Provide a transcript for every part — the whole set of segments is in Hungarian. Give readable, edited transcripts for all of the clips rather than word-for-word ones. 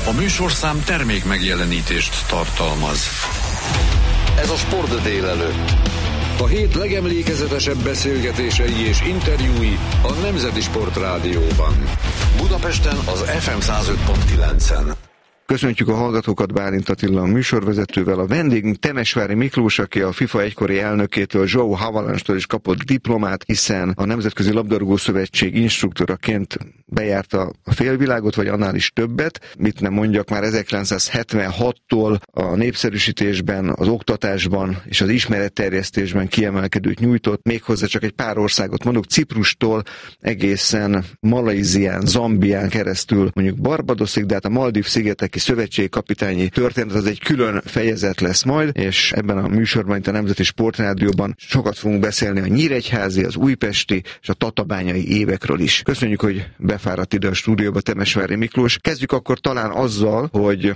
A műsorszám termék megjelenítést tartalmaz. Ez a Sport délelőtt. A hét legemlékezetesebb beszélgetései és interjúi a Nemzeti Sport Rádióban. Budapesten az FM 105.9-en. Köszöntjük a hallgatókat, Bálint Attila a műsorvezetővel. A vendégünk Temesvári Miklós, aki a FIFA egykori elnökétől, João Havelange-tól is kapott diplomát, hiszen a Nemzetközi Labdarúgó Szövetség instruktoraként bejárta a félvilágot, vagy annál is többet. Mit nem mondjak, már 1976-tól a népszerűsítésben, az oktatásban és az ismeretterjesztésben kiemelkedőt nyújtott, méghozzá csak egy pár országot mondok, Ciprustól egészen Malajzián, Zambián keresztül mondjuk Barbadosig, de hát a Maldív-szigeteki szövetségkapitányi történet az egy külön fejezet lesz majd, és ebben a műsorban, itt a Nemzeti Sportrádióban sokat fogunk beszélni a nyíregyházi, az újpesti és a tatabányai évekről is. Köszönjük, hogy befáradt ide a stúdióba Temesvári Miklós. Kezdjük akkor talán azzal, hogy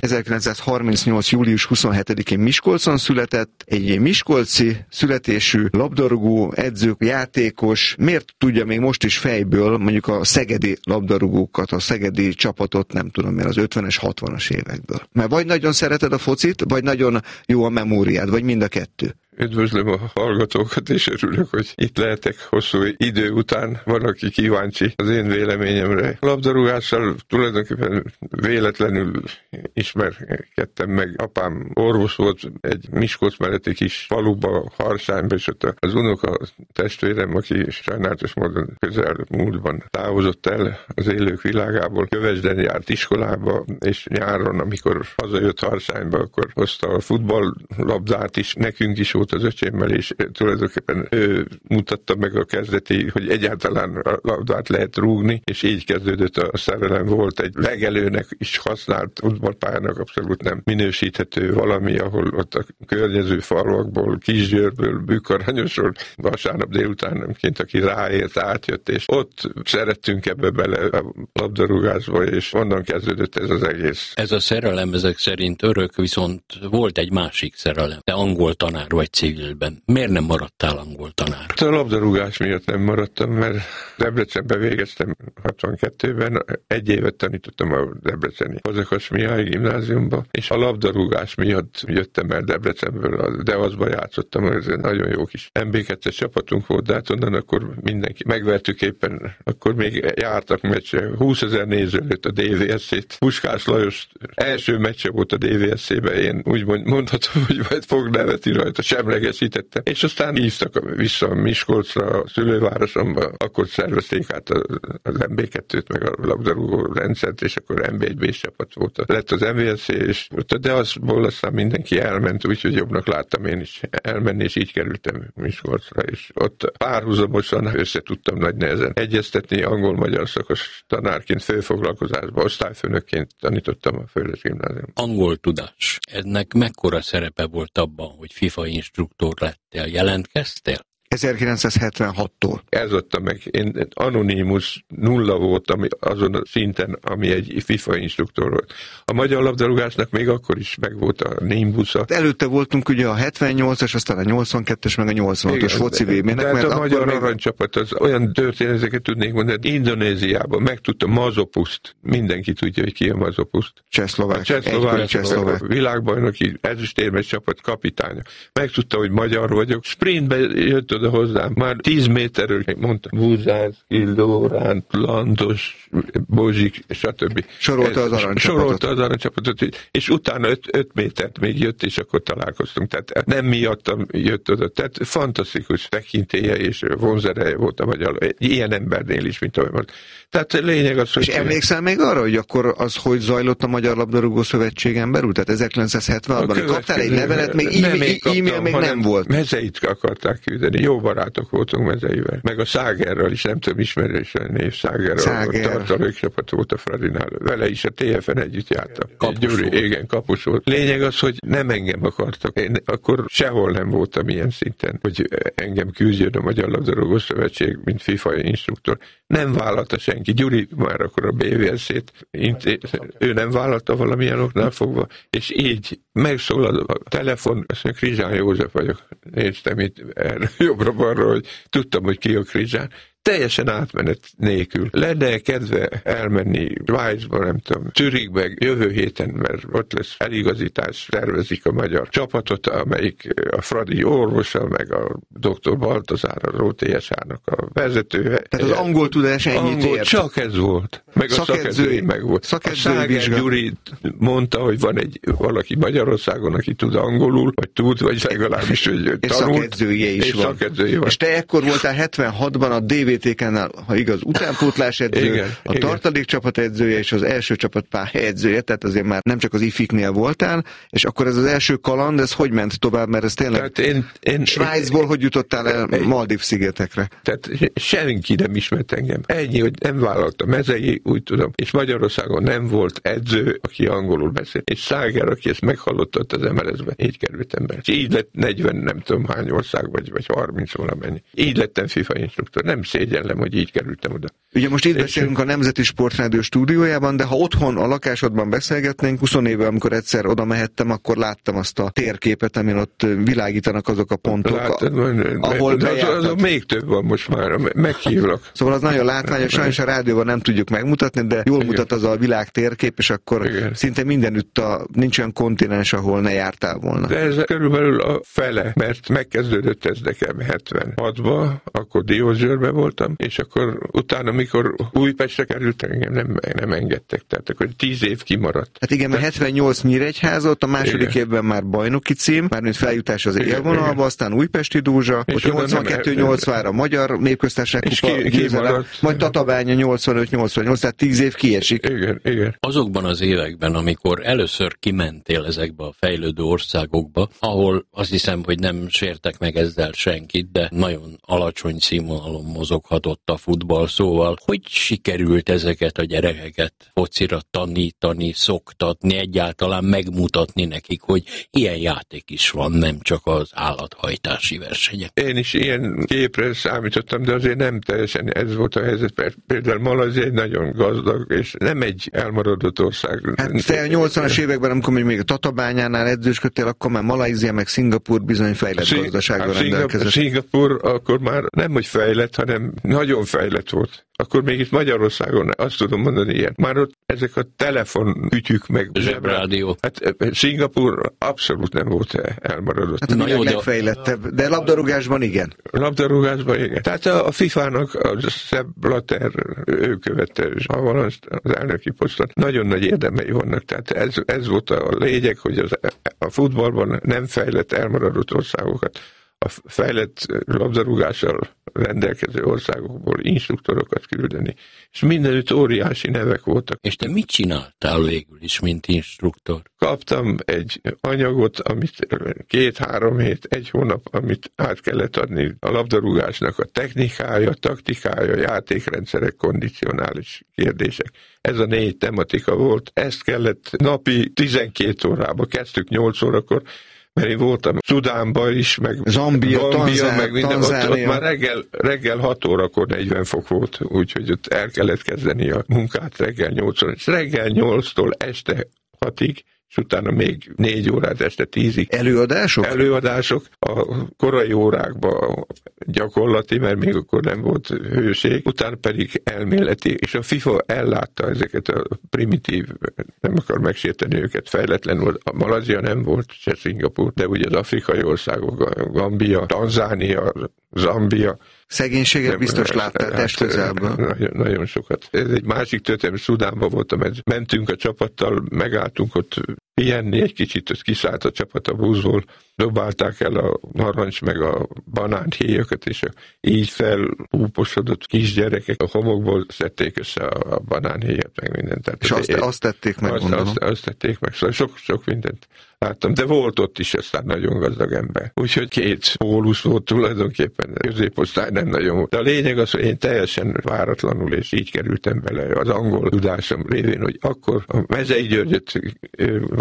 1938. július 27-én Miskolcon született, egy miskolci születésű labdarúgó, edző, játékos. Miért tudja még most is fejből mondjuk a szegedi labdarúgókat, a szegedi csapatot, nem tudom miért, az 50-es, 60-as évekből? Mert vagy nagyon szereted a focit, vagy nagyon jó a memóriád, vagy mind a kettő. Üdvözlöm a hallgatókat, és örülök, hogy itt lehetek hosszú idő után. Van, aki kíváncsi az én véleményemre. A labdarúgással tulajdonképpen véletlenül ismerkedtem meg. Apám orvos volt egy Miskolc melletti kis faluba, Harsányba, és ott az unoka testvérem, aki sajnálatos módon közelmúltban távozott el az élők világából, Kövesden járt iskolába, és nyáron, amikor hazajött Harsányba, akkor hozta a futballlabdát is, nekünk is volt az öcsémmel, és tulajdonképpen ő mutatta meg a kezdeti, hogy egyáltalán a labdát lehet rúgni, és így kezdődött a szerelem. Volt egy legelőnek is használt futballpályának abszolút nem minősíthető valami, ahol ott a környező falvakból, Kisgyőrből, Bükkaranyosról vasárnap délutánonként, aki ráért, átjött, és ott szerettünk ebbe bele a labdarúgásba, és onnan kezdődött ez az egész. Ez a szerelem ezek szerint örök, viszont volt egy másik szerelem. Te angol tanár vagy civilben. Miért nem maradtál angol tanár? A labdarúgás miatt nem maradtam, mert Debrecenben végeztem 62-ben, egy évet tanítottam a debreceni Fazekas Mihály gimnáziumba, és a labdarúgás miatt jöttem el Debrecenből, de azba játszottam, ez egy nagyon jó kis MB2-es csapatunk volt, de hát onnan akkor mindenki megvertük éppen, akkor még jártak meccse, 20 000 néző lőtt a DVSC-t, Puskás Lajos első meccse volt a DVSC-ben, én úgy mondhatom, hogy majd fog nevetni rajta, semlegesítette, és aztán hívtak vissza Miskolcra, a szülővárosomba, akkor szervezték át az MB2-t, meg a labdarúgó rendszert, és akkor MB1-B csapat volt. Lett az MVSC, és de azból aztán mindenki elment, úgyhogy jobbnak láttam én is elmenni, és így kerültem Miskolcra, és ott párhuzamosan össze tudtam nagy nehezen egyeztetni, angol-magyar szakos tanárként, főfoglalkozásban, osztályfőnökként tanítottam a Földes Gimnáziumban. Angol tudás. Ennek mekkora szerepe volt abban, hogy FIFA instruktor lettél? Jelentkeztél? 1976-tól. Ez adta meg. Én anonimus nulla voltam azon a szinten, ami egy FIFA instruktor volt. A magyar labdarúgásnak még akkor is megvolt a Nimbusza. Előtte voltunk ugye a 78-as, aztán a 82-es, meg a 86-os foci VB-nek. De hát a magyar aranycsapat, az olyan történeteket tudnék mondani, Indonéziában megtudta Mazopuszt. Mindenki tudja, hogy ki a Mazopuszt. Csehszlovák. Világbajnoki ezüstérmes csapat kapitánya. Megtudta, hogy magyar vagyok. Sprintbe jött oda hozzám. Már 10 méterről mondta Buzánszki, Lóránt, Lantos, Bozsik, stb. Sorolta az aranycsapatot. És utána 5 métert még jött, és akkor találkoztunk. Tehát nem miattam jött oda. Tehát fantasztikus tekintélye és vonzereje volt a magyar. Ilyen embernél is, mint olyan. Tehát lényeg az, hogy... És emlékszel még arra, hogy akkor az hogy zajlott a Magyar Labdarúgó Szövetségen belül? Tehát 1976-ban kaptál egy levelet, még e-mail még nem volt. Mezeit akarták küldeni. Jó barátok voltunk Mezeivel. Meg a Szágerral is, nem tudom, ismerős a név Szágerral. Tartalékcsapat volt a Fradinál. Vele is a TFN együtt jártam. Igen, kapus volt. Lényeg az, hogy nem engem akartak. Én akkor sehol nem voltam ilyen szinten, hogy engem küldjön a Magyar Labdarúgó Szövetség, mint FIFA instruktor. Nem vállalta senki. Gyuri már akkor a BVSC-t, ő nem vállalta valamilyen oknál fogva, és így megszólal a telefon, azt mondja, Krizsán József vagyok. Néztem itt jobbra-balra, hogy tudtam, hogy ki a Krizsán. teljesen átmenet nélkül. Lenne kedve elmenni Svájcba, nem tudom, Zürichbe jövő héten, mert ott lesz eligazítás, tervezik a magyar csapatot, amelyik a Fradi orvosa, meg a dr. Baltazár, a ROTSH-nak a vezetője. Tehát az angol tudás ennyit ért. Csak ez volt. Meg a szakedzői meg volt. A Száger Gyuri mondta, hogy van valaki Magyarországon, aki tud angolul, vagy tud, vagy legalábbis hogy tanult. Szakedzője is van. És te ekkor voltál 76-ban a DVTK-nál, ha igaz, utánpótlás edző, a tartalékcsapat edzője és az első csapat edzője, tehát azért már nem csak az IFIK-nél voltál, és akkor ez az első kaland, ez hogy ment tovább, mert ez tényleg Svájcból hogy jutottál el Maldív-szigetekre? Tehát senki nem ismert engem. Ennyi, hogy nem vállalta mezei, úgy tudom, és Magyarországon nem volt edző, aki angolul beszélt. És Száger, aki ezt meghallotta az MLS-ben, így kerültem be. És így lett 40 nem tudom hány ország, vagy 30 valamennyi. Így lettem FIFA instruktor. Nem szégyellem, hogy így kerültem oda. Ugye most itt beszélünk a Nemzeti Sportrádió stúdiójában, de ha otthon a lakásodban beszélgetnénk, 20 éve, amikor egyszer oda mehettem, akkor láttam azt a térképet, amin ott világítanak azok a pontok, ahol bejártad. Még több van most már, meghívlak. Szóval az nagyon látványos, sajnos a rádióban nem tudjuk megmutatni, de jól mutat az a világ térkép, és akkor szinte mindenütt nincs olyan kontinens, ahol ne jártál volna. De ez körülbelül a fele, mert megkezdődött ez nekem 76-ban, akkor Diósgyőrbe voltam, és akkor utána, mikor Újpestre kerültem, engem nem engedtek, tehát akkor 10 év kimaradt. Hát igen, mert 78 Nyíregyháza, a második évben már bajnoki cím, mármint feljutás az élvonalba, aztán Újpesti Dózsa, ott 82-80-ra Magyar Népköztársaság kupa győzelem, majd Tatabánya 85-88, tehát 10 év kiesik. Igen. Azokban az években, amikor először kimentél ezekbe a fejlődő országokba, ahol azt hiszem, hogy nem sértek meg ezzel senkit, de nagyon alacsony színvonalon mozoghatott a futball, szóval hogy sikerült ezeket a gyerekeket focira tanítani, szoktatni, egyáltalán megmutatni nekik, hogy ilyen játék is van, nem csak az állathajtási versenyek? Én is ilyen képre számítottam, de azért nem teljesen ez volt a helyzet, mert például Malajzia egy nagyon gazdag, és nem egy elmaradott ország. Hát te a 80-as években, amikor még a Tatabányánál edzősködtél, akkor már Malajzia meg Szingapúr bizony fejlett gazdasággal rendelkezett. Szingapúr akkor már nem hogy fejlett, hanem nagyon fejlett volt. Akkor még itt Magyarországon azt tudom mondani ilyen. Már ott ezek a telefonkütyük meg zsebrádió. Hát Szingapúr abszolút nem volt elmaradott. Hát a világ legfejlettebb, de labdarúgásban igen. Labdarúgásban igen. Tehát a FIFA-nak a Sepp Blatter, ő követte az elnöki posztot. Nagyon nagy érdemei vannak. Tehát ez volt a lényeg, hogy a futballban nem fejlett elmaradott országokat a fejlett labdarúgással rendelkező országokból instruktorokat küldeni. És mindenütt óriási nevek voltak. És te mit csináltál végül is, mint instruktor? Kaptam egy anyagot, amit 2-3 hét, 1 hónap, amit át kellett adni a labdarúgásnak a technikája, taktikája, játékrendszerek, kondicionális kérdések. Ez a 4 tematika volt. Ezt kellett napi 12 órába, kezdtük 8 órakor, mert én voltam Szudánban is, meg Zambia, meg minden, ott már reggel 6 órakor 40 fok volt, úgyhogy ott el kellett kezdeni a munkát reggel 8-ra, és reggel 8-tól este 6-ig, és utána még 4 órát este 10-ig. Előadások? Előadások. A korai órákban gyakorlati, mert még akkor nem volt hőség, utána pedig elméleti, és a FIFA ellátta ezeket a primitív, nem akar megsérteni őket, fejletlen volt. A Malajzia nem volt, se Szingapúr, de ugye az afrikai országok, Gambia, Tanzánia, Zambia. Szegénységet biztos láttál testközelből. Nagyon sokat. Ez egy másik történet, Szudánban voltam, mentünk a csapattal, megálltunk ott pihenni egy kicsit, ott kiszállt a csapat a buszból, dobálták el a narancs meg a banánhéjakat, és így felúposodott kisgyerekek a homokból szedték össze a banánhéjat, meg mindent. Tehát és azt tették meg, azt tették meg, szóval sok mindent láttam, de volt ott is aztán nagyon gazdag ember. Úgyhogy 2 pólusz volt tulajdonképpen, középosztály nem nagyon volt. De a lényeg az, hogy én teljesen váratlanul, és így kerültem bele az angol tudásom révén, hogy akkor a Mezei Györgyöt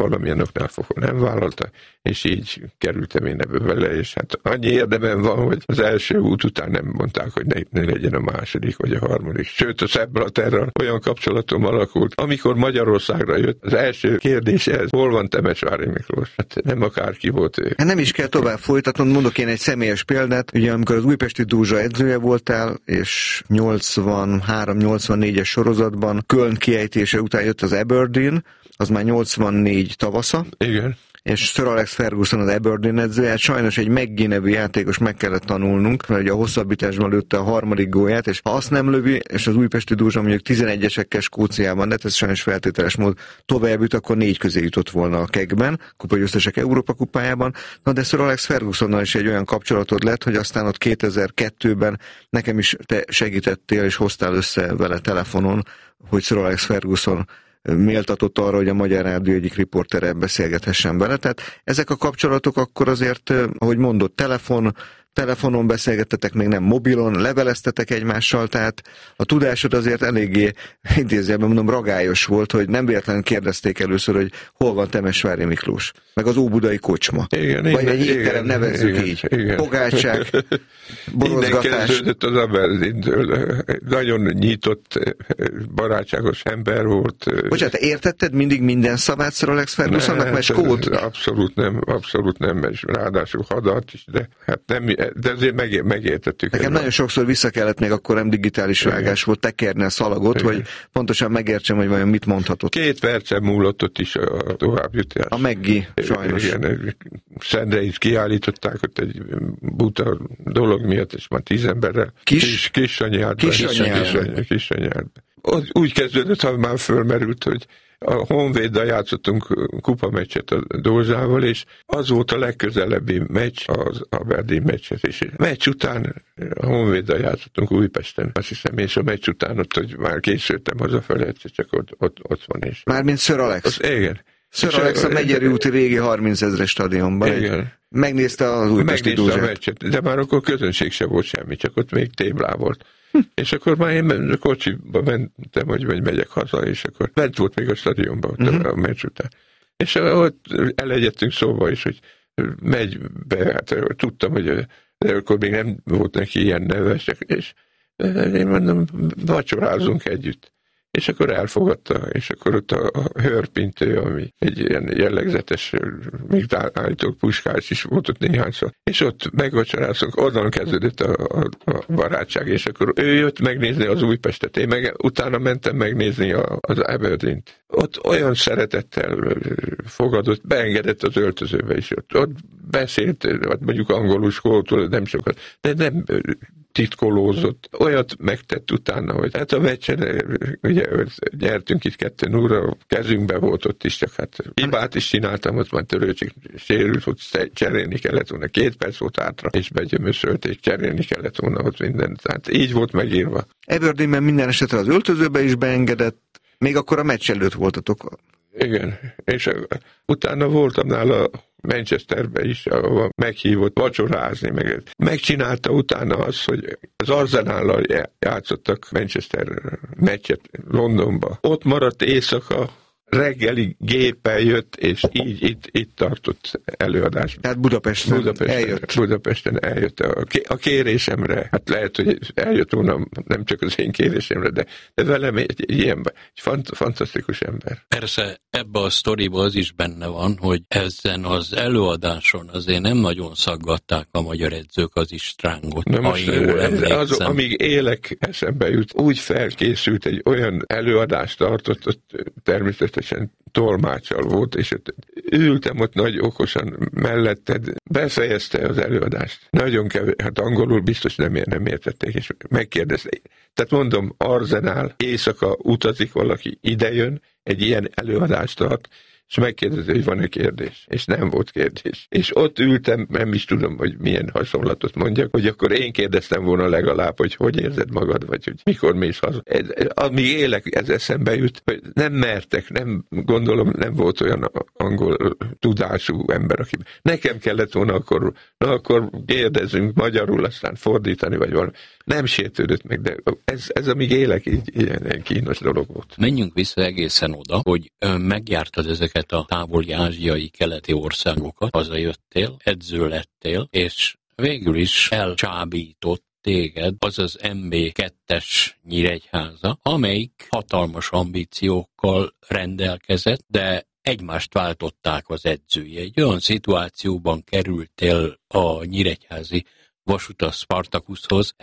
valamilyen oknál fogva nem vállalta, és így kerültem én ebbe vele, és hát annyi érdemem van, hogy az első út után nem mondták, hogy ne legyen a második vagy a harmadik. Sőt, a Sepp Blatterrel olyan kapcsolatom alakult. Amikor Magyarországra jött, az első kérdés ez, hol van Temesvári Miklós? Hát nem akárki volt ő. Nem is kell tovább folytatnom, mondok én egy személyes példát. Ugye amikor az Újpesti Dózsa edzője voltál, és 83-84-es sorozatban Köln kiejtése után jött az Aberdeen, az már 84 tavasza. Igen. És Sir Alex Ferguson az Aberdeen edzője, sajnos egy McGee nevű játékos meg kellett tanulnunk, mert ugye a hosszabbításban lőtte a harmadik gólját, és ha azt nem lövi, és az Újpesti Dózsa mondjuk 11-esekkel Skóciában, de ez sajnos feltételes mód tovább jut, akkor 4 közé jutott volna a kegben, kupagyőztesek Európa kupájában. Na de Sir Alex Fergusonnal is egy olyan kapcsolatod lett, hogy aztán ott 2002-ben nekem is te segítettél, és hoztál össze vele telefonon, hogy Sir Alex Ferguson méltatott arra, hogy a Magyar Rádió egyik riportere beszélgethessen vele. Tehát ezek a kapcsolatok akkor azért, ahogy mondott, telefonon beszélgettetek, még nem mobilon, leveleztetek egymással, tehát a tudásod azért eléggé, idézőjelben mondom, ragályos volt, hogy nem véletlenül kérdezték először, hogy hol van Temesvári Miklós, meg az óbudai kocsma. Igen, vagy egy étterem, nevezzük így. Igen. Pogácsák, borozgatás. Innen kezdődött az Aberdeen-től. Nagyon nyitott, barátságos ember volt. Bocsánat, értetted mindig minden szavát Sir Alex Fergusonnak, mert skót? Abszolút nem, és ráadásul hadat is, de hát nem, de azért megértettük. Nekem nagyon sokszor vissza kellett, még akkor nem digitális vágás volt, tekerni a szalagot, igen, hogy pontosan megértsem, hogy vajon mit mondhatott. 2 percen múlott ott is a továbbjutás. A McGee, sajnos. Igen, Szendre is kiállították ott egy buta dolog miatt, és már 10 emberrel. Kisanyjárban. Úgy kezdődött, ha már fölmerült, hogy a Honvéddal játszottunk kupameccset a Dózsával, és az volt a legközelebbi meccs, az Aberdeen meccset, és meccs után a Honvéddal játszottunk Újpesten, azt hiszem, és a meccs után ott, hogy már készültem hazafele, csak ott van is. Mármint Sir Alex? Igen. Sir Alex a Megyeri úti régi 30 000-es stadionban. Igen. Megnézte az Újpesti Dózsát. A meccset, de már akkor közönség se volt semmi, csak ott még téblá volt. És akkor már én kocsiba mentem, hogy megyek haza, és akkor bent volt még a stadionban a meccs után. És ott elegyedtünk szóba is, hogy megy be, hát tudtam, hogy de akkor még nem volt neki ilyen neves, és én mondom, vacsorázunk együtt. És akkor elfogadta, és akkor ott a hőrpintő, ami egy ilyen jellegzetes, még állítólag Puskás is volt ott néhányszor, és ott megvacsoráztunk, onnan kezdődött a barátság, és akkor ő jött megnézni az Újpestet, én meg utána mentem megnézni az Aberdeen-t. Ott olyan szeretettel fogadott, beengedett az öltözőbe is, ott beszélt, vagy mondjuk angolul, skótól, nem sokat, de nem titkolózott. Olyat megtett utána, hogy hát a meccsen, ugye nyertünk itt 2-0, a kezünkben volt ott is, csak hát hibát is csináltam, ott már Törőcsik sérült, hogy cserélni kellett volna, 2 perc volt hátra, és begyömöszölték, cserélni kellett volna ott mindent. Tehát így volt megírva. Aberdeenben minden esetre az öltözőbe is beengedett, még akkor a meccs előtt voltatok. Igen, és utána voltam nála Manchesterbe is, ahol meghívott vacsorázni, megcsinálta utána azt, hogy az Arsenállal játszottak Manchester meccset Londonba. Ott maradt éjszaka, reggeli géppel jött, és így itt tartott előadást. Tehát Budapesten eljött a kérésemre. Hát lehet, hogy eljött volna nem csak az én kérésemre, de velem egy fantasztikus ember. Persze ebbe a sztoriba az is benne van, hogy ezen az előadáson azért nem nagyon szaggatták a magyar edzők az istrángot. Na most az, amíg élek, eszembe jut, úgy felkészült, egy olyan előadást tartott, természetesen tolmáccsal volt, és ültem ott nagy okosan melletted, befejezte az előadást. Nagyon kevés, hát angolul biztos nem értették, és megkérdezték. Tehát mondom, Arsenal, éjszaka utazik valaki, idejön, egy ilyen előadást tart, és megkérdezi, hogy van-e kérdés. És nem volt kérdés. És ott ültem, nem is tudom, hogy milyen hasonlatot mondjak, hogy akkor én kérdeztem volna legalább, hogy érzed magad, vagy hogy mikor mész haza. Amíg élek, ez eszembe jut, hogy nem mertek, nem gondolom, nem volt olyan angol tudású ember, aki nekem kellett volna akkor kérdezzünk magyarul, aztán fordítani, vagy valami. Nem sértődött meg, de ez amíg élek, így ilyen kínos dolog volt. Menjünk vissza egészen oda, hogy megjártad ezeket ezeket a távoli ázsiai keleti országokat, hazajöttél, edző lettél, és végül is elcsábított téged az az MB2-es Nyíregyháza, amelyik hatalmas ambíciókkal rendelkezett, de egymást váltották az edzői. Egy olyan szituációban kerültél a nyíregyházi Vasutas Spartakuszhoz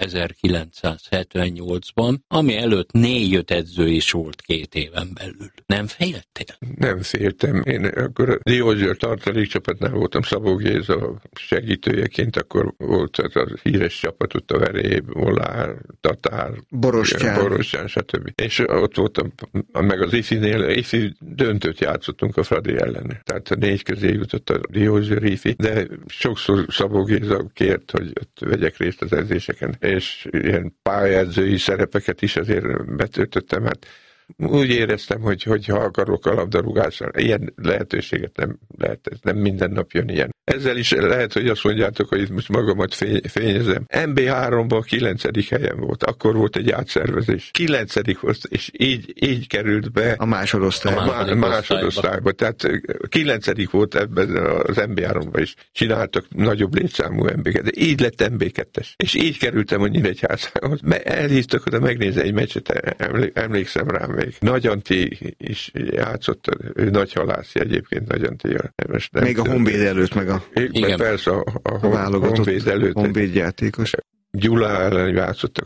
1978-ban, ami előtt 4-5 edző is volt 2 éven belül. Nem féltél? Nem féltem. Én akkor a Diózsőr tartalékcsapatnál voltam, Szabó Géza segítőjeként, akkor volt az a híres csapat, ott a Veréb, Molár, Tatár, Borostyán, stb. És ott voltam, meg az IFI döntőt játszottunk a Fradi ellen. Tehát a 4 közé jutott a Diózsőr IFI, de sokszor Szabó Géza kért, hogy vegyek részt az edzéseken, és ilyen pályaedzői szerepeket is azért betöltöttem. Hát úgy éreztem, hogy ha akarok a labdarúgásra, ilyen lehetőséget nem lehet, ez nem minden nap jön ilyen. Ezzel is lehet, hogy azt mondjátok, hogy itt most magamat fényezem. MB3-ban 9. helyen volt, akkor volt egy átszervezés. 9. volt, és így került be a másodosztályba. Másodosztályba. Tehát 9. volt ebben az MB3-ban is. Csináltak nagyobb létszámú MB-ket, de így lett MB2-es. És így kerültem a Nyíregyházához. Elhívtak oda megnézni egy meccset, emlékszem rám még. Nagy Antti is játszott, ő nagy halászi egyébként, Nagy Antti. Még a Honvéd előtt, meg a igen. Persze a Honvéd előtt. Honvéd játékos. Gyula ellen játszottak,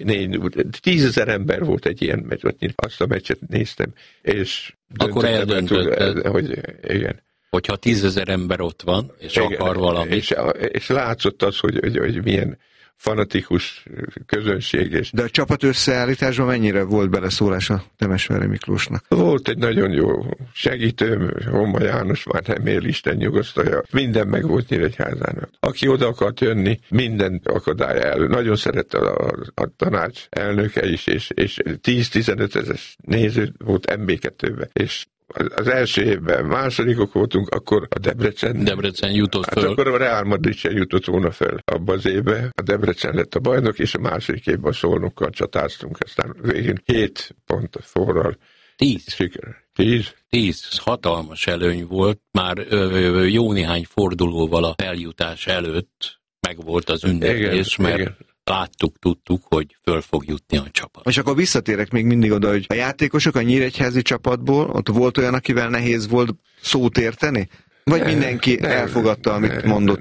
10 000 ember volt egy ilyen meccs, azt a meccset néztem, és akkor eldöntötted, hogy igen. Hogyha 10 000 ember ott van, és igen, akar valamit. És látszott az, hogy milyen fanatikus közönség. De a csapat összeállításban mennyire volt beleszólás a Temesvári Miklósnak? Volt egy nagyon jó segítőm, Homma János, már nem él, Isten nyugosztalja. Minden meg volt Nyíregyházának. Aki oda akart jönni, mindent akadály el. Nagyon szerette a tanács elnöke is, és 10-15 ezer néző volt MB2-ben, és az első évben másodikok voltunk, akkor a Debrecen jutott föl. Akkor a Real Madrid sem jutott volna föl abban az évben. A Debrecen lett a bajnok, és a második évben a Szolnokkal csatáztunk, aztán végén 7 pont forral. 10. Siker. 10 hatalmas előny volt, már jó néhány fordulóval a feljutás előtt megvolt az ünneplés, mert igen. Láttuk, tudtuk, hogy föl fog jutni a csapat. És akkor visszatérek még mindig oda, hogy a játékosok a nyíregyházi csapatból, ott volt olyan, akivel nehéz volt szót érteni? Vagy mindenki elfogadta, amit mondott?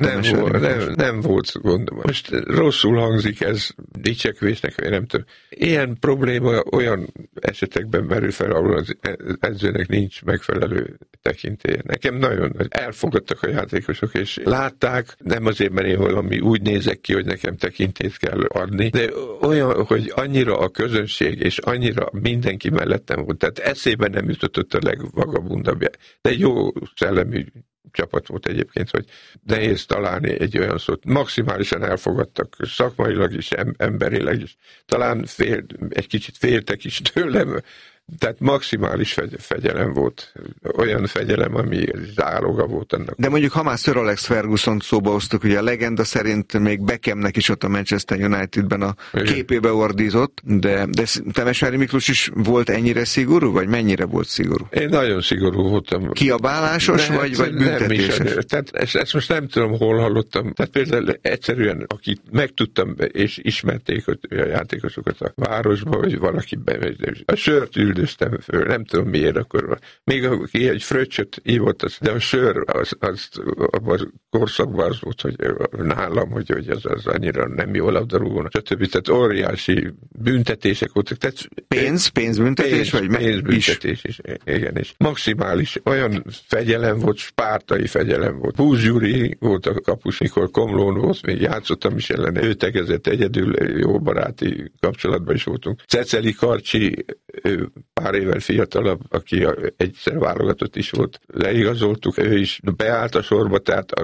Nem volt gondom. Most rosszul hangzik ez, dicsekvésnek, vagy nem tudom. Ilyen probléma olyan esetekben merül fel, ahol az edzőnek nincs megfelelő tekintélye. Nekem nagyon elfogadtak a játékosok, és látták, nem azért, mert én valami úgy nézek ki, hogy nekem tekintét kell adni, de olyan, hogy annyira a közönség, és annyira mindenki mellettem volt. Tehát eszébe nem jutott a legvagabundabb. De jó szellemű csapat volt egyébként, hogy nehéz találni egy olyan szót. Maximálisan elfogadtak, szakmailag is, emberileg is. Talán egy kicsit féltek is tőlem, tehát maximális fegyelem volt. Olyan fegyelem, ami záloga volt annak. De mondjuk, ha már Sir Alex Ferguson szóba hoztuk, ugye a legenda szerint még Beckhamnek is ott a Manchester Unitedben a képébe ordízott, de Temesvári Miklós is volt ennyire szigorú, vagy mennyire volt szigorú? Én nagyon szigorú voltam. Kiabálásos, vagy büntetéses? Tehát ezt most nem tudom, hol hallottam. Tehát például egyszerűen, akit megtudtam, és ismerték a játékosokat a városba, vagy valakiben, a sört üldöztem föl, nem tudom miért akkor. Még aki egy fröccsöt ívott, de a sör az abban a korszakban az volt, hogy nálam, hogy az annyira nem jó labdarúgónak, stb. Tehát óriási büntetések voltak. Tehát pénzbüntetés? Pénzbüntetés is. Igen, és maximális olyan fegyelem volt, spártai fegyelem volt. Búz Gyuri volt a kapus, mikor Komlón volt, még játszottam is ellene. Ő tegezett egyedül, jó baráti kapcsolatban is voltunk. Ceceli Karcsi, ő pár évvel fiatalabb, aki egyszer válogatott is volt, leigazoltuk, ő is beállt a sorba, tehát a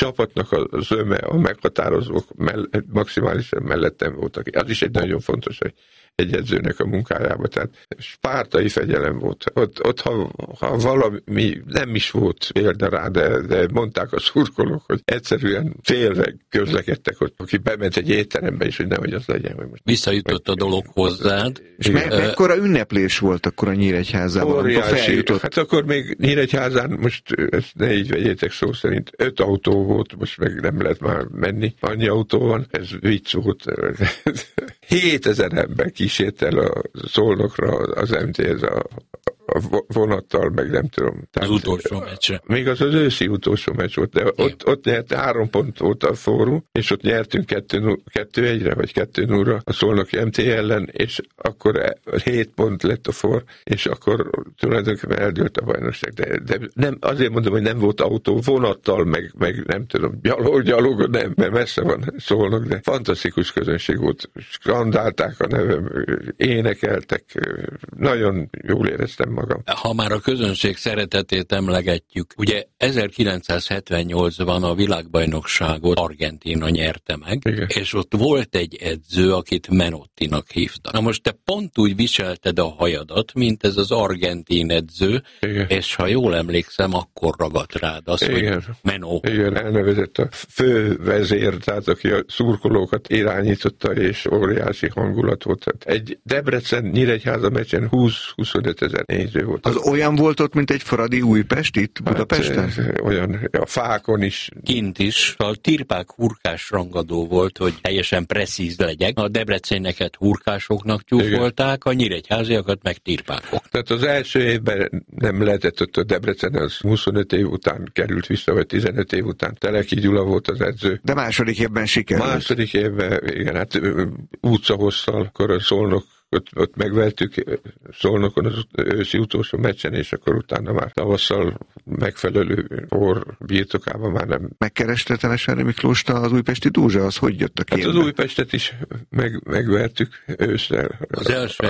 csapatnak az öme, a meghatározók maximálisan mellettem voltak. Az is egy nagyon fontos, hogy egy edzőnek a munkájában. Tehát spártai fegyelem volt. Ott ha valami nem is volt példa rá, de mondták a szurkolók, hogy egyszerűen félve közlekedtek ott, aki bement egy étterembe is, hogy nehogy az legyen. Hogy most visszajutott a dolog hozzád. És mekkora ünneplés volt akkor a Nyíregyházában, amikor feljutott? Hát akkor még Nyíregyházán, most ezt ne így vegyétek szó szerint, 5 autó volt, most meg nem lehet már menni. Annyi autó van, ez vicc volt. 7000 ember kísértel a Szolnokra az MT-hez a vonattal, meg nem tudom. Az utolsó meccsre. Még az őszi utolsó meccs volt, de ott nyert 3 pont volt a fórum, és ott nyertünk 2-1-re, vagy 2-0-ra a Szolnoki MT ellen, és akkor 7 pont lett a for, és akkor tulajdonképpen eldőlt a bajnokság. De nem, azért mondom, hogy nem volt autó, vonattal, meg nem tudom, gyalog, nem, mert messze van Szolnok, de fantasztikus közönség volt. Skandálták a nevem, énekeltek, nagyon jól éreztem magam. Ha már a közönség szeretetét emlegetjük, ugye 1978-ban a világbajnokságot Argentína nyerte meg, igen. És ott volt egy edző, akit Menottinak hívtak. Na most te pont úgy viselted a hajadat, mint ez az argentin edző, igen. És ha jól emlékszem, akkor ragadt rád az, igen. Hogy Menó. Igen, elnevezett a fővezér, tehát aki a szurkolókat irányította, és óriási hangulat volt. Egy Debrecen-Nyíregyháza meccsen 20-25 ezer néző volt. Az olyan volt ott, mint egy Fradi Újpest itt Budapesten? Hát, olyan, a fákon is. Kint is. A tirpák hurkás rangadó volt, hogy teljesen presszíz legyek. A debreceneket hurkásoknak tyúkolták, a nyíregyháziakat meg tirpákok. Tehát az első évben nem lehetett ott a Debrecen, az 25 év után került vissza, vagy 15 év után. Teleki Gyula volt az edző. De második évben sikerült. Második évben, igen, hát utcahosszal, akkor a Szolnok ott megvertük Szolnokon az őszi utolsó meccsen, és akkor utána már tavasszal megfelelő orr birtokában már nem. Megkereste Temesvári Miklóst az újpesti Dózsa, az hogy jött a képbe? Hát az Újpestet is megvertük ősszel. Az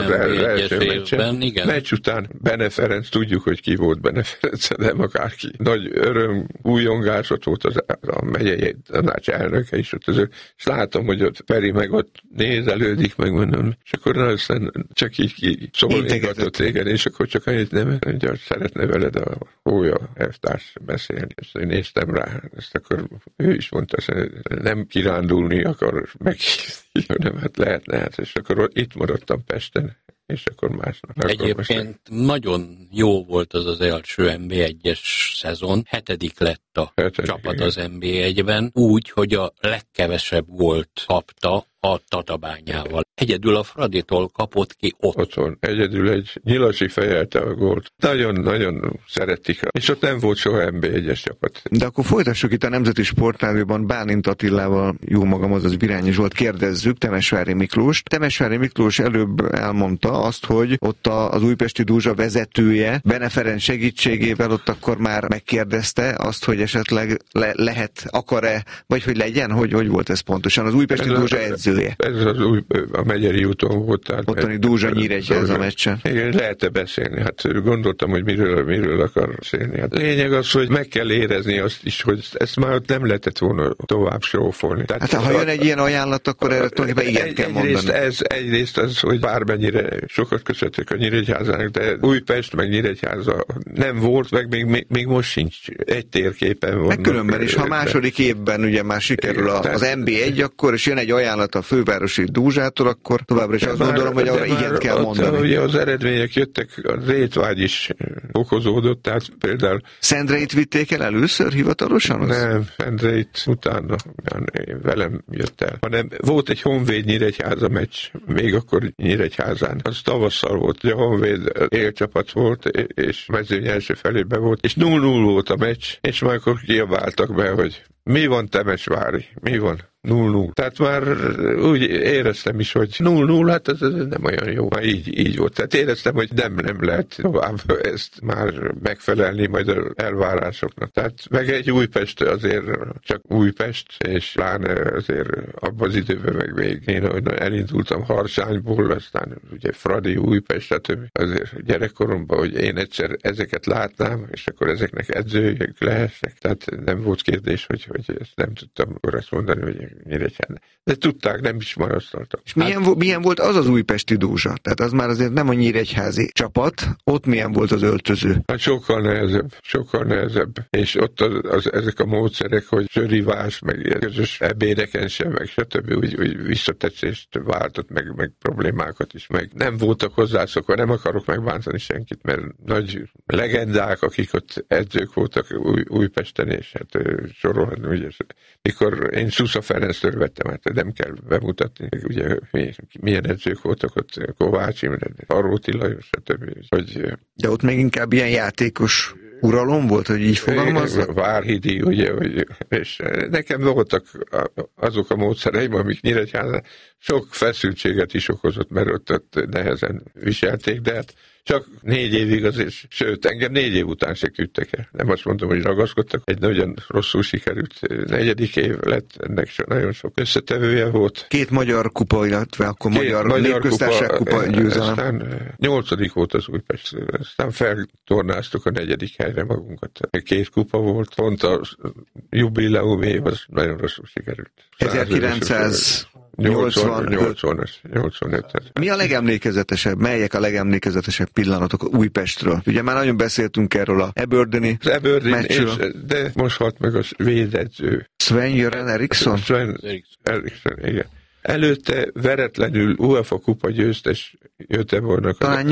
első évben, igen. Meccs után Bene Ferenc, tudjuk, hogy ki volt Bene Ferenc, nem akárki. Nagy öröm, újongás, ott volt a megyei tanács elnöke is, és látom, hogy ott Feri meg ott nézelődik, megmondom, és akkor aztán csak így szólnégatott, igen, és akkor csak annyit nem, hogy szeretne veled a Hója elvtárs beszélni. És én néztem rá, ezt akkor ő is mondta, hogy nem kirándulni akar meghívni, hanem hát lehetne, hát, és akkor itt maradtam Pesten. És akkor másnap. Egyébként nagyon jó volt az első NB1-es szezon. 7. lett a csapat az NB1-ben, úgy, hogy a legkevesebb gólt kapta a Tatabányával. Egyedül a Fraditól kapott ki ott. Otthon. Egyedül egy Nyilasi fejelte a gólt. Nagyon-nagyon szeretik. És ott nem volt soha NB1-es csapat. De akkor folytassuk itt a Nemzeti Sportrádióban Bálint Attilával, jó magam, azaz Birányi Zsolt, kérdezzük Temesvári Miklóst. Temesvári Miklós előbb elmondta azt, hogy ott az újpesti Dózsa vezetője Bene Ferenc segítségével ott akkor már megkérdezte azt, hogy esetleg akar-e, vagy hogy legyen, hogy volt ez pontosan az újpesti Dózsa edzője. Ez a Megyeri úton volt. Tehát ottani Dózsa Nyíregyháza meccsen. Igen, lehet-e beszélni? Hát gondoltam, hogy miről akar beszélni. Hát lényeg az, hogy meg kell érezni azt is, hogy ezt már ott nem lehetett volna tovább srófolni. Hát ha jön egy ilyen ajánlat, akkor erre tulajdonképpen igen kell mondani. Egyrészt az, hogy bármennyire sokat köszönhetők a Nyíregyházának, de Újpest meg Nyíregyháza nem volt, meg még most sincs. Egy térképen van. Meg különben is, ha második évben ugye már sikerül az NB1, akkor és jön egy ajánlat a fővárosi Dózsától, akkor továbbra is azt gondolom, hogy arra igent kell mondani. Ugye az eredmények jöttek, a rétvágy is fokozódott, tehát például... Szendreit vitték el először hivatalosan? Nem, Szendreit utána velem jött el. Hanem volt egy Honvéd Nyíregyháza meccs, még akkor Nyíregyházán. Az tavasszal volt, ugye a Honvéd élcsapat volt, és mezőny első felében volt, és 0-0 volt a meccs, és már akkor kiabáltak be, hogy mi van Temesvári? Mi van? 0-0. Tehát már úgy éreztem is, hogy 0-0, hát ez nem olyan jó. Már így volt. Tehát éreztem, hogy nem lehet tovább ezt már megfelelni majd az elvárásoknak. Tehát meg egy Újpest azért csak Újpest, és pláne azért abban az időben meg még én elindultam Harsányból, aztán ugye Fradi, Újpest, stb. Azért gyerekkoromban, hogy én egyszer ezeket látnám, és akkor ezeknek edzőjük lehessek. Tehát nem volt kérdés, hogy ezt nem tudtam akkor azt mondani, hogy Nyíregyháza. De tudták, nem is marasztaltak. És milyen volt az Újpesti Dózsa? Tehát az már azért nem a nyíregyházi csapat, ott milyen volt az öltöző? Hát sokkal nehezebb. És ott ezek a módszerek, hogy sörivás, meg közös ebédeken sem, meg stb. Úgy visszatetszést váltott, meg problémákat is, meg nem voltak hozzászokva, nem akarok megbántani senkit, mert nagy legendák, akik ott edzők voltak Újpesten, és hát sorolhatni, ugye, mikor én Szusza Ferenctől vettem, hát nem kell bemutatni, ugye milyen edzők voltak ott, Kovács Imre, Aróti Lajos, stb. De ott még inkább ilyen játékos uralom volt, hogy így fogalmazzak? Várhidi, ugye, és nekem voltak azok a módszereim, amik Nyíregyházán sok feszültséget is okozott, mert ott nehezen viselték, de hát csak 4 évig azért, sőt, engem 4 év után se küldtek el. Nem azt mondom, hogy ragaszkodtak. Egy nagyon rosszul sikerült 4. év lett, ennek nagyon sok összetevője volt. 2 magyar kupa, illetve akkor magyar népköztársaság kupa győzelem. Aztán 8. volt az Újpest, aztán feltornáztuk a 4. helyre magunkat. 2 kupa volt, pont a jubileum év az nagyon rosszul sikerült. 1985. Mi a legemlékezetesebb, melyek a legemlékezetesebb pillanatok Újpestről? Ugye már nagyon beszéltünk erről a Aberdeen meccsről. De most halt meg a svédedző. Sven-Göran Eriksson? Eriksson, igen. Előtte veretlenül UEFA kupa győztes Göteborgnak. Talán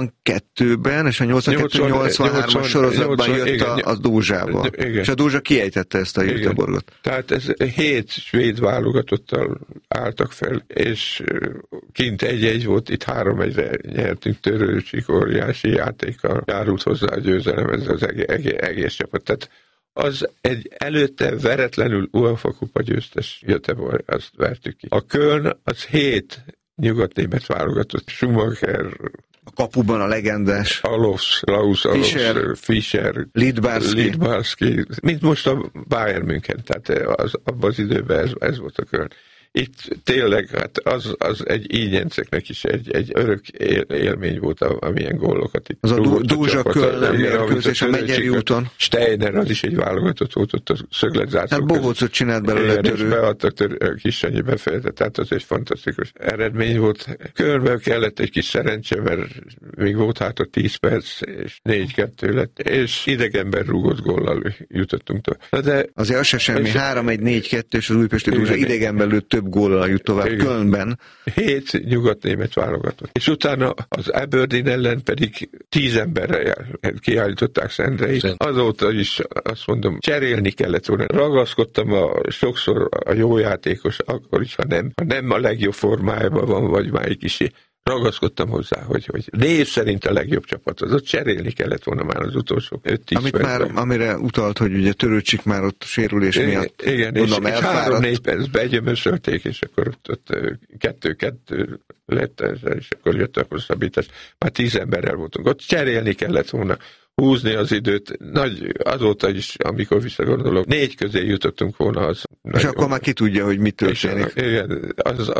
82-ben, és a 82-83-as sorozatban jött a Dózsába. És a Dózsa kiejtette ezt a Göteborgot. Tehát ez 7 svéd válogatottal álltak fel, és kint 1-1 volt, itt 3-1-re nyertünk, Törőcsik óriási játékkal járult hozzá a győzelem, ez az egész csapat. Tehát az egy előtte veretlenül UEFA kupa győztes Göteborg, azt vertük ki. A Köln az 7 nyugatnémet válogatott. Schumacher, a kapuban a legendás Alofs, Klaus Fischer, Lidbarski, mint most a Bayern München, tehát abban az időben ez volt a Köln. Itt tényleg, hát az egy ígyenceknek is egy örök élmény volt, amilyen gólokat itt. Az a Dózsa-Köln mérkőzés a Megyeri úton. Steiner, az is egy válogatott volt ott a szögletzászló. Hát Bohócot csinált belőle Törő. Beadtak Kissanyi befejezett, tehát az egy fantasztikus eredmény volt. Kölnben kellett egy kis szerencse, mert még volt hát a 10 perc, és 4-2 lett, és idegenben rúgott góllal jutottunk tovább. De azért az se semmi, 3-1-4-2, és az Újpesti Dózsa idegenben lőtt több góllal jut tovább Kölnben. 7 nyugatnémet válogatott. És utána az Aberdeen ellen pedig 10 emberre kiállították Szendreit. Azóta is azt mondom, cserélni kellett volna. Ragaszkodtam sokszor a jó játékos, akkor is, ha nem a legjobb formájában van, vagy már egy kis ragaszkodtam hozzá, hogy név szerint a legjobb csapat az, ott cserélni kellett volna már az utolsó 5-10 percben. Amire utalt, hogy ugye Törőcsik már ott sérülés miatt. Igen, és 3-4 percben begyömöszölték, és akkor ott 2-2 lett, és akkor jött a hosszabbítás. Már 10 emberrel voltunk. Ott cserélni kellett volna, húzni az időt. Azóta is, amikor visszagondolok, 4 közé jutottunk volna. Az és akkor már ki tudja, hogy mit történik. Igen,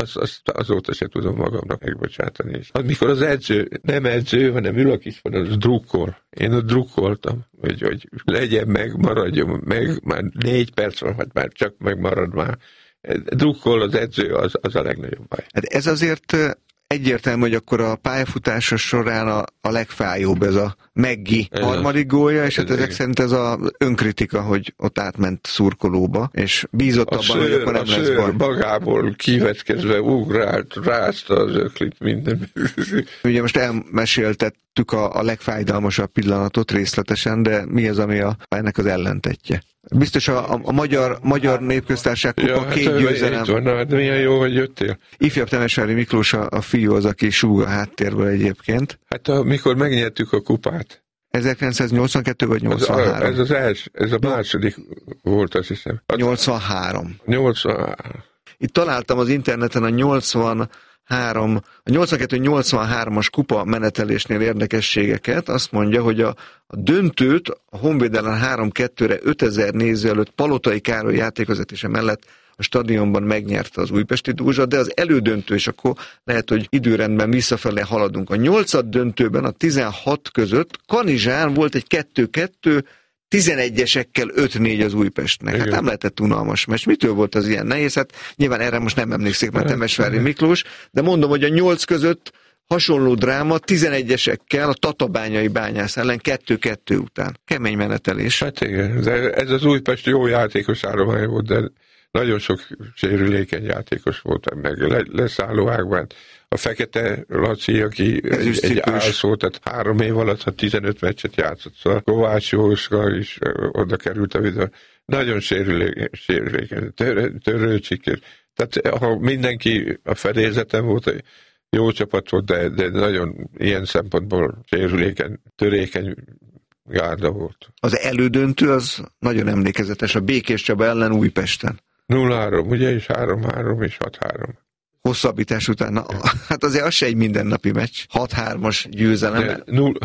azóta se tudom magamnak megbocsátani. És amikor az edző, nem edző, hanem ül a kispadon, az drukkol. Én ott drukkoltam, hogy legyen meg, maradjon meg, már 4 perc van, hát már csak megmarad már. Drukkol az edző, az a legnagyobb baj. Hát ez azért egyértelmű, hogy akkor a pályafutása során a legfájóbb ez a Meggi harmadik gólja, és hát ezek szerint ez az önkritika, hogy ott átment szurkolóba, és bízott abban, hogy akkor nem lesz baj. Magából kivetkezve ugrált, rázta az öklit, minden. Ugye most elmeséltettük a legfájdalmasabb pillanatot részletesen, de mi az, ami ennek az ellentetje? Biztos a magyar népköztársaság kupa 2 győzelem. Van, hát milyen jó, hogy jöttél. Ifjabb Temesvári Miklós a fiú az, aki súg a háttérből egyébként. Hát amikor megnyertük a kupát. 1982 vagy 83? Ez a második volt, azt hiszem. 83. Itt találtam az interneten a 82-83-as kupa menetelésnél érdekességeket. Azt mondja, hogy a döntőt a Honvéd ellen 3-2-re 5000 néző előtt Palotai Károly játékvezetése mellett a stadionban megnyerte az újpesti Dózsa, de az elődöntő, és akkor lehet, hogy időrendben visszafelé haladunk. A 8. döntőben a 16 között Kanizsán volt egy 2-2, 11-esekkel 5-4 az Újpestnek. Hát nem lehetett unalmas meccs. Mitől volt az ilyen nehéz? Hát nyilván erre most nem emlékszik, mert Temesvári Miklós, de mondom, hogy a 8 között hasonló dráma 11-esekkel a Tatabányai Bányász ellen 2-2 után. Kemény menetelés. Hát igen, de ez az Újpest jó játékos állomány volt, de nagyon sok sérülékeny játékos volt, meg leszálló ágban. A Fekete Laci, aki egy álszó, tehát 3 év alatt, ha 15 meccset játszott, szóval Kovács Jóska is oda került a videó. Nagyon sérülékeny, Törőcsik. Tehát ha mindenki a fedélzeten volt, jó csapat volt, de nagyon ilyen szempontból sérülékeny, törékeny gárda volt. Az elődöntő az nagyon emlékezetes, a Békés Csaba ellen Újpesten. 0-3, ugye, és 3-3, és 6-3. Hosszabbítás után, na, hát azért az se egy mindennapi meccs. 6-3-as győzelem.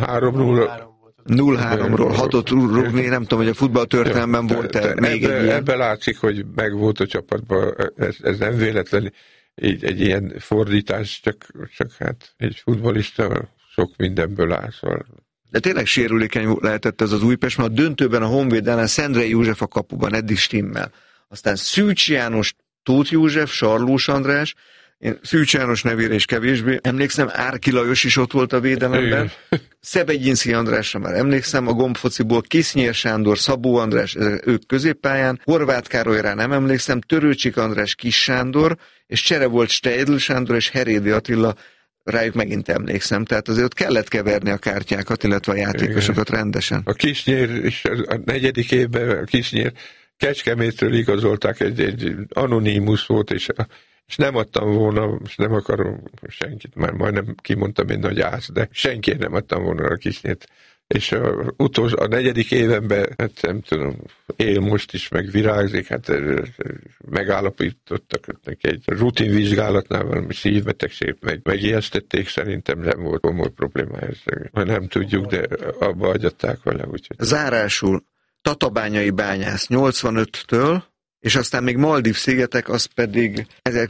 0-3-ról 6-ot rúgni, nem tudom, hogy a futballtörténelemben volt-e még egy ilyen. Ebben látszik, hogy megvolt a csapatban, ez nem véletlen, egy ilyen fordítás, csak hát egy futballista sok mindenből áll, szóval. De tényleg sérülékeny lehetett ez az Újpest, mert a döntőben a Honvéd ellen Szendrei József a kapuban, eddig stimmel. Aztán Szűcs János, Tóth József, Sarlós András, én Szűcs János nevére is kevésbé emlékszem, Árki Lajos is ott volt a védelemben, Szebegyinszky Andrásra már emlékszem, a gombfociból Kisznyér Sándor, Szabó András, ők középpályán, Horváth Károlyra nem emlékszem, Törőcsik András, Kis Sándor, és csere volt Steidl Sándor és Herédi Attila, rájuk megint emlékszem, tehát azért ott kellett keverni a kártyákat, illetve a játékosokat rendesen. A Kisznyér is a 4. évben, a Kisznyér Kecskemétről igazolták, egy anonimus volt, és nem adtam volna, és nem akarom senkit, már majdnem kimondtam egy nagy ász, de senkiért nem adtam volna a Kisznyért. És a 4. évenben, hát nem tudom, él most is, meg virágzik, hát megállapítottak neki egy rutinvizsgálatnál valami szívbetegség, megijesztették, szerintem nem volt komoly problémája. Nem tudjuk, de abba agyatták vele. Úgyhogy. Zárásul Tatabányai Bányász 85-től, és aztán még Maldív-szigetek, az pedig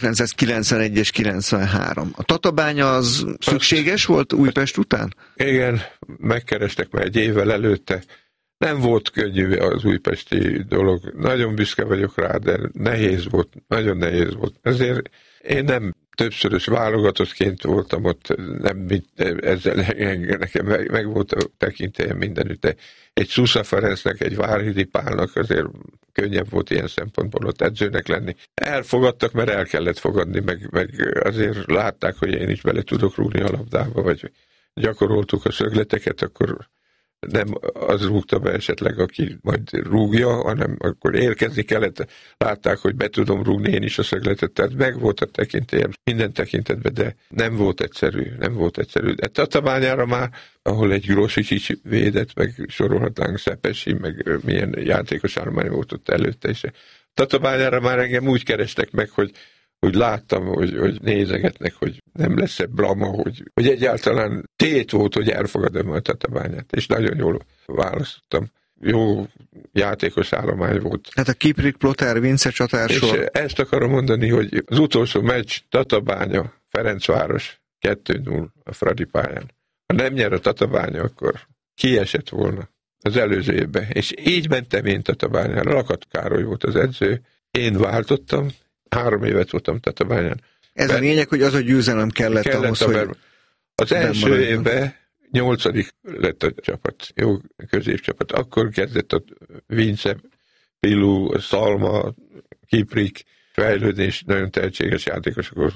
1991 és 93. A Tatabánya az szükséges volt Újpest után? Igen, megkerestek már egy évvel előtte. Nem volt könnyű az újpesti dolog. Nagyon büszke vagyok rá, de nehéz volt, nagyon nehéz volt. Ezért én nem többszörös válogatottként voltam ott, nem ezzel nekem meg volt a tekintélyem mindenütt, de egy Szusza Ferencnek, egy Várhidi Pálnak azért könnyebb volt ilyen szempontból ott edzőnek lenni. Elfogadtak, mert el kellett fogadni, meg azért látták, hogy én is bele tudok rúgni a labdába, vagy gyakoroltuk a szögleteket, akkor nem az rúgta be esetleg, aki majd rúgja, hanem akkor érkezni kellett. Látták, hogy be tudom rúgni én is a szögletet, tehát meg volt a tekintélyem minden tekintetben, de nem volt egyszerű. De Tatabányára már, ahol egy Grosicsics védett, meg sorolhatnánk Szepesi, meg milyen játékos állomány volt ott előtte is. Tatabányára már engem úgy kerestek meg, hogy láttam, hogy nézegetnek, hogy nem lesz-e drama, hogy egyáltalán tét volt, hogy elfogadom a Tatabányát, és nagyon jól választottam. Jó játékos állomány volt. Hát a Kiprik, Plotár, Vince csatársor. És ezt akarom mondani, hogy az utolsó meccs Tatabánya, Ferencváros 2-0 a Fradi pályán. Ha nem nyer a Tatabánya, akkor kiesett volna az előző évben. És így mentem én Tatabányára. Lakat Károly volt az edző. Én váltottam, 3 évet voltam Tatabányán. Ez a lényeg, hogy az a győzelem kellett ahhoz, hogy... Az első évben 8. lett a csapat, jó középcsapat. Akkor kezdett a Vince, Pilu, Szalma, Kiprik fejlődni, és nagyon tehetséges játékosok.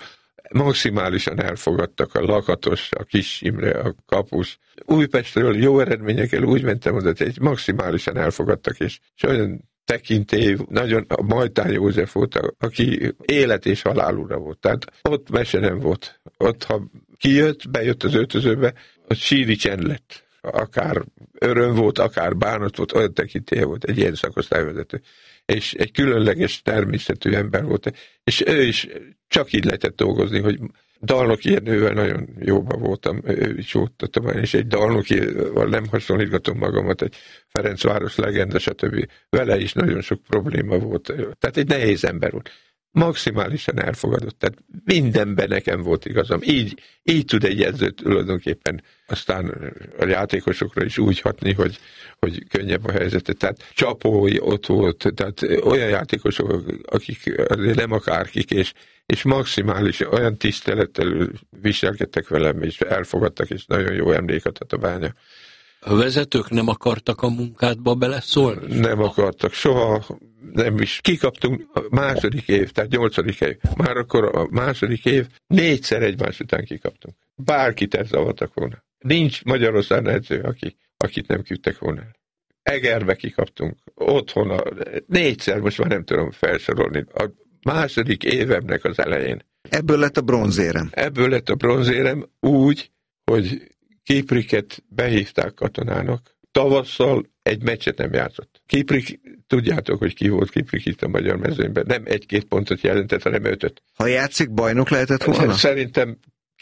Maximálisan elfogadtak a Lakatos, a Kis Imre, a Kapus. Újpestről jó eredményekkel úgy mentem oda, hogy maximálisan elfogadtak, és olyan tekintély, nagyon a Majtán József volt, aki élet és halálúra volt. Tehát ott mese nem volt. Ott, ha kijött, bejött az öltözőbe, ott síri csend lett. akár öröm volt, akár bánat volt, olyan tekintélye volt egy ilyen szakosztályvezető. És egy különleges természetű ember volt. És ő is csak így lehetett dolgozni, hogy Dalnoki Jenővel nagyon jóban voltam, ő is jóttatom, és egy Dalnokival nem hasonlítgatom magamat, egy Ferencváros legenda, stb. Vele is nagyon sok probléma volt. Tehát egy nehéz ember volt. Maximálisan elfogadott. Tehát mindenben nekem volt igazam. Így tud egy edző tulajdonképpen aztán a játékosokra is úgy hatni, hogy könnyebb a helyzet. Tehát Csapói ott volt, tehát olyan játékosok, akik azért nem akárkik, és maximális olyan tisztelettel viselkedtek velem, és elfogadtak, és nagyon jó emléket a Bánya. A vezetők nem akartak a munkádba beleszólni? Nem akartak, soha nem is. Kikaptunk a második év, tehát 8. év. Már akkor a második év 4-szer egymás után kikaptunk. Bárkit elzavartak volna. Nincs Magyarországon edző, akit nem küldtek volna. Egerbe kikaptunk, otthon 4-szer, most már nem tudom felsorolni. A második évemnek az elején. Ebből lett a bronzérem. Ebből lett a bronzérem úgy, hogy Kipriket behívták katonának. Tavasszal egy meccset nem játszott. Kiprik, tudjátok, hogy ki volt Kiprik itt a magyar mezőnyben. Nem 1-2 pontot jelentett, hanem 5-öt. Ha játszik, bajnok lehetett volna? Szerintem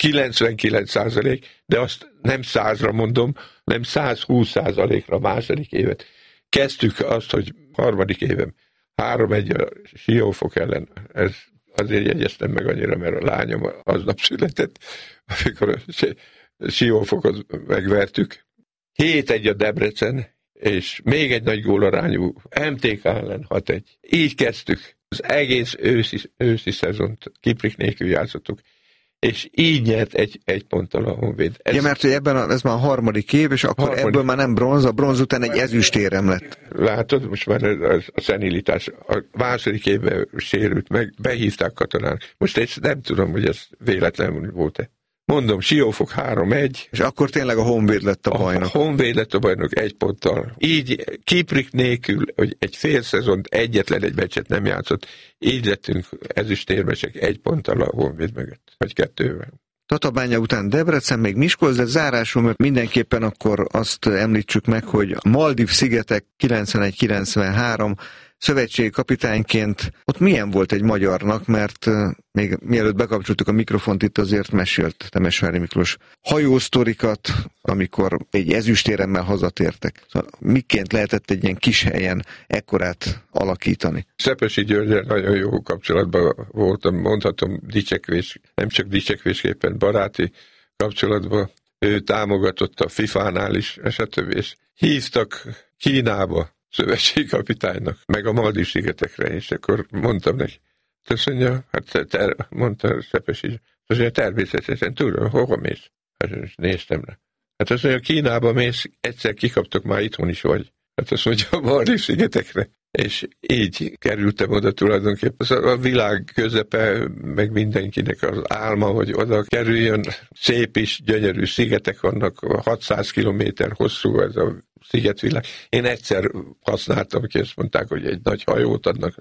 99%, de azt nem 100-ra mondom, nem 120%-ra a második évet. Kezdtük azt, hogy harmadik évem 3-1 a Siófok ellen. Ez azért jegyeztem meg annyira, mert a lányom aznap született, amikor Siófokot megvertük. 7-1 a Debrecen, és még egy nagy gólarányú MTK ellen 6-1. Így kezdtük. Az egész őszi szezont Kiprik nélkül játszottuk, és így nyert egy ponttal a Honvéd. Ja, mert ebben ez már a harmadik év, és akkor ebből már nem bronz, a bronz után egy ezüstérem lett. Látod, most már a szenilitás. A második évben sérült meg, behívták katonák. Most én nem tudom, hogy ez véletlenül volt-e. Mondom, Siófok 3-1. És akkor tényleg a Honvéd lett a bajnok. A Honvéd lett a bajnok 1 ponttal. Így Kiprik nélkül, hogy egy fél szezont egyetlen egy meccset nem játszott, így lettünk ezüstérmesek 1 ponttal a Honvéd mögött, vagy 2-vel. Tatabánya után Debrecen, még Miskolc, de zárásul, mert mindenképpen akkor azt említsük meg, hogy Maldív-szigetek 91-93 szövetségi kapitányként ott milyen volt egy magyarnak, mert még mielőtt bekapcsoltuk a mikrofont, itt azért mesélt Temesvári Miklós hajósztorikat, amikor egy ezüstéremmel hazatértek. Szóval miként lehetett egy ilyen kis helyen ekkorát alakítani? Szepesi Györgyel nagyon jó kapcsolatban voltam, mondhatom dicsekvés, nem csak dicsekvésképpen, baráti kapcsolatban. Ő támogatott a FIFA-nál is, stb. És hívtak Kínába szövetségi kapitánynak, meg a Maldív-szigetekre, és akkor mondtam neki. Azt mondja, mondta Szepesi, azt mondja, természetesen tudom, hova mész? Hát néztem rá. Hát azt mondja, Kínába mész, egyszer kikaptok, már itthon is vagy. Hát azt mondja, a Maldív-szigetekre. És így kerültem oda tulajdonképpen. A világ közepe, meg mindenkinek az álma, hogy oda kerüljön. Szép is, gyönyörű szigetek vannak, 600 kilométer hosszú ez a szigetvilág. Én egyszer használtam ki, azt mondták, hogy egy nagy hajót adnak.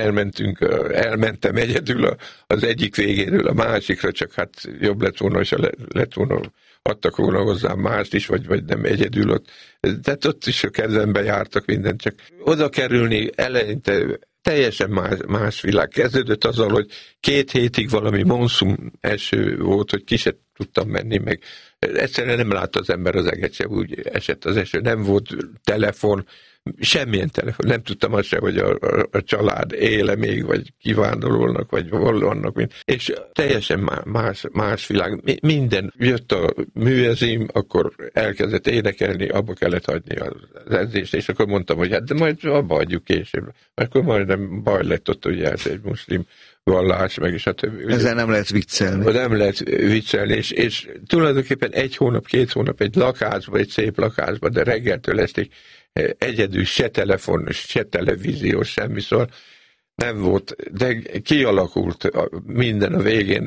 Elmentem egyedül az egyik végéről a másikra, csak hát jobb lett volna, és adtak volna hozzám mást is, vagy nem egyedül ott. Tehát ott is a kezembe jártak mindent, csak oda kerülni eleinte teljesen más világ. Kezdődött azzal, hogy 2 hétig valami monszum eső volt, hogy ki se tudtam menni, meg egyszerűen nem látta az ember az eget se, úgy esett az eső, nem volt telefon, semmilyen telefon, nem tudtam azt sem, hogy a család éle még, vagy kivándorolnak, vagy hol vannak, és teljesen más világ. Minden jött a műezim, akkor elkezdett énekelni, abba kellett hagyni az edzést, és akkor mondtam, hogy hát de majd abba hagyjuk később. Akkor majdnem baj lett ott, hogy ez egy muszlim vallás, meg is a többi. Ezzel nem lehet viccelni. Nem lehet viccelni, és tulajdonképpen 1 hónap, 2 hónap egy lakásba, egy szép lakásba, de reggeltől estig egyedül se telefon, se televízió, semmi, szóval nem volt, de kialakult minden a végén.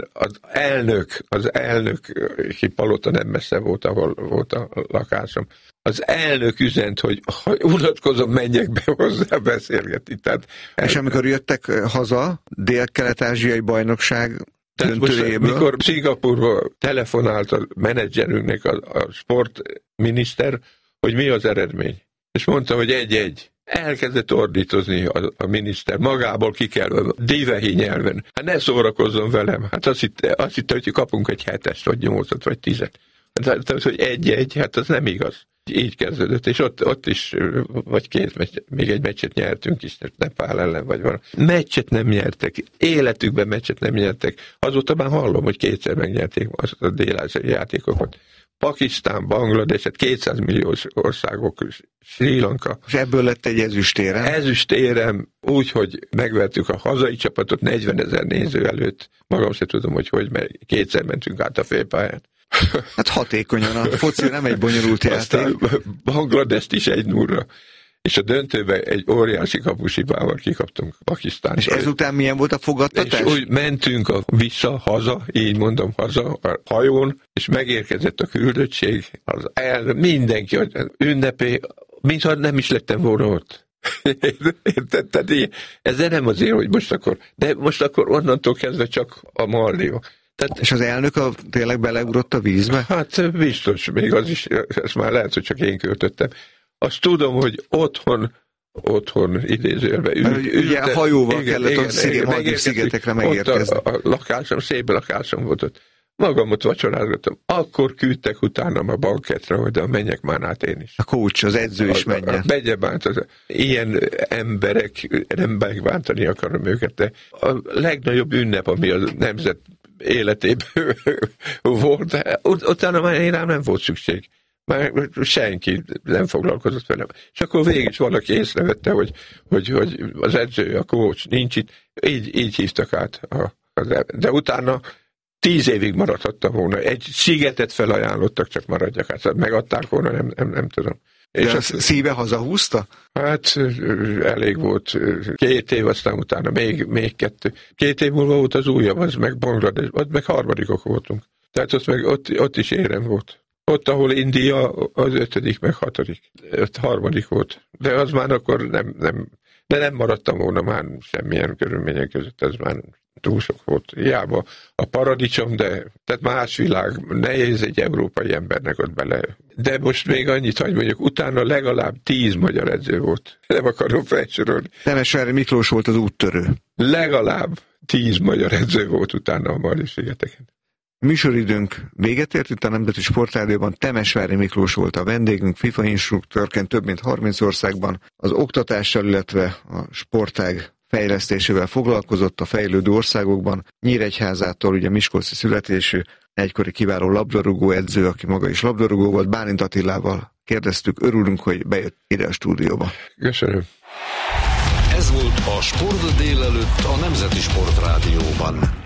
Az elnöki palota nem messze volt, ahol volt a lakásom. Az elnök üzent, hogy ha unatkozom, menjek be hozzá beszélgetni. Tehát, és amikor jöttek haza, Dél-Kelet-ázsiai bajnokság Tehát most, mikor Szingapurba telefonált a menedzserünknek a sportminiszter, hogy mi az eredmény. És mondta, hogy 1-1. Elkezdett ordítozni a miniszter, magából ki kell, divehi nyelven. Hát ne szórakozzon velem. Hát azt hitte, hogy kapunk egy 7-est, vagy 8-at, vagy 10-et. Tehát, hogy 1-1, hát az nem igaz. Így kezdődött, és ott is, vagy még egy meccset nyertünk is, Nepál ellen, vagy valami. Meccset nem nyertek, életükben meccset nem nyertek. Azóta már hallom, hogy 2-szer megnyerték a dél-ázsiai játékokat. Pakisztán, Banglades, 200 milliós országok, Sri Lanka. És ebből lett egy ezüstérem? Ezüstérem, úgy, hogy megvertük a hazai csapatot 40 000 néző előtt. Magam sem tudom, hogy mert 2-szer mentünk át a félpályán. Hát hatékonyan, a foci nem egy bonyolult játék. Aztán Bangladest is 1-0-ra. És a döntőben egy óriási kapusibával kikaptunk Pakisztánra. És ezután milyen volt a fogadtatás? És úgy mentünk haza, így mondom, haza a hajón, és megérkezett a küldöttség, mindenki ünnepé, mintha nem is lettem volna ott. Érted? Ez nem azért, hogy most akkor onnantól kezdve csak a Maldiva. És az elnök tényleg beleugrott a vízbe? Hát biztos, még az is, ezt már lehet, hogy csak én költöttem. Azt tudom, hogy otthon idézőjelben ugye a hajóval kellett a Maldiv szigetekre megérkezni. A lakásom, szép lakásom volt ott. Magamot vacsorázgattam. Akkor küldtek utánam a banketre, hogy menjek már át én is. A coach, az edző is menjen. Megye bánt. Ilyen emberek, nem megbántani akarom őket, de a legnagyobb ünnep, ami a nemzet életében volt, utána már én rám nem volt szükség. Már senki nem foglalkozott velem. És akkor végig is valaki észrevette, hogy az edző, a coach nincs itt. Így hívtak át. De utána 10 évig maradhattam volna. Egy szigetet felajánlottak, csak maradjak át. Megadták volna, nem tudom. És a szíve hazahúzta? Hát elég volt. 2 év, aztán utána még 2. 2 év múlva volt az újabb, az meg Banglades, ott meg harmadikok voltunk. Tehát ott is érem volt. Ott, ahol India az 5., meg 6., ott 3. volt. De az már akkor nem maradtam volna már semmilyen körülmények között, ez már túl sok volt. Hiába a paradicsom, de tehát más világ, nehéz egy európai embernek ott bele. De most még annyit, hogy mondjuk utána legalább 10 magyar edző volt. Nem akarom felsorolni. Temesvári Miklós volt az úttörő. Legalább 10 magyar edző volt utána a Maldiv-szigeteken. Műsoridőnk véget ért, itt a Nemzeti Sportrádióban Temesvári Miklós volt a vendégünk, FIFA instruktőrként több mint 30 országban az oktatással, illetve a sportág fejlesztésével foglalkozott a fejlődő országokban. Nyíregyházától, ugye miskolci születésű, egykori kiváló labdarúgó edző, aki maga is labdarúgó volt, Bálint Attilával kérdeztük, örülünk, hogy bejött ide a stúdióba. Köszönöm. Ez volt a Sport délelőtt a Nemzeti Sportrádióban.